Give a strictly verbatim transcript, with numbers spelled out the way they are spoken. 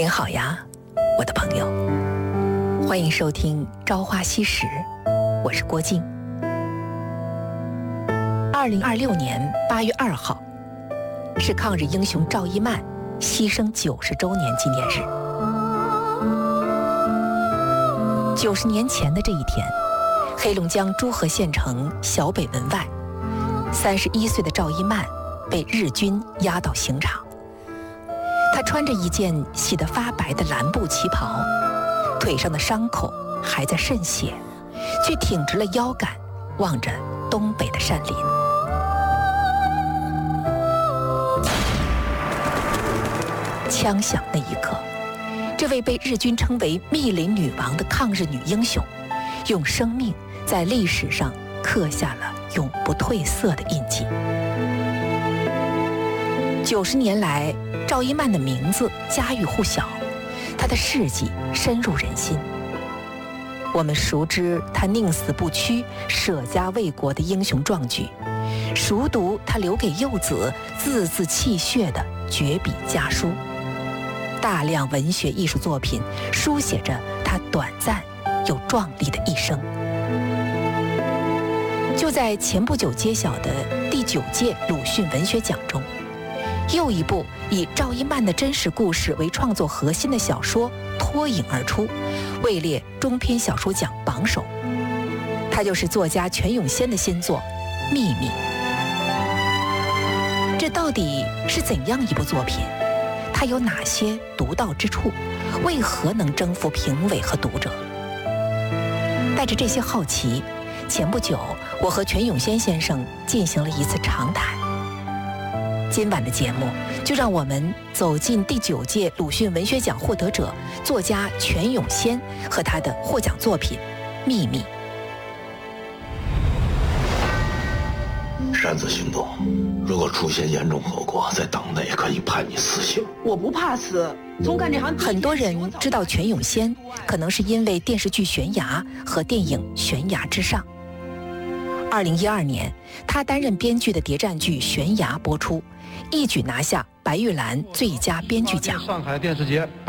您好呀，我的朋友，欢迎收听《朝花夕拾》，我是郭靖。二零二六年八月二号，是抗日英雄赵一曼牺牲九十周年纪念日。九十年前的这一天，黑龙江诸河县城小北门外，三十一岁的赵一曼被日军押到刑场。她穿着一件洗得发白的蓝布旗袍，腿上的伤口还在渗血，却挺直了腰杆，望着东北的山林。枪响那一刻，这位被日军称为密林女王的抗日女英雄，用生命在历史上刻下了永不褪色的印记。九十年来，赵一曼的名字家喻户晓，她的事迹深入人心。我们熟知她宁死不屈、舍家为国的英雄壮举，熟读她留给幼子字字泣血的绝笔家书。大量文学艺术作品书写着她短暂又壮丽的一生。就在前不久揭晓的第九届鲁迅文学奖中，又一部以赵一曼的真实故事为创作核心的小说脱颖而出，位列中篇小说奖榜首。它就是作家全永先的新作《秘密》。这到底是怎样一部作品？它有哪些独到之处？为何能征服评委和读者？带着这些好奇，前不久我和全永先先生进行了一次长谈。今晚的节目就让我们走进第九届鲁迅文学奖获得者作家全永先和他的获奖作品《秘密》。 擅自行动，如果出现严重后果，在党内可以判你死刑。 我不怕死，从干这行。 很多人知道全永先，可能是因为电视剧《悬崖》和电影《悬崖之上》。二零一二年，他担任编剧的谍战剧《悬崖》播出，一举拿下白玉兰最佳编剧奖。 上海电视节。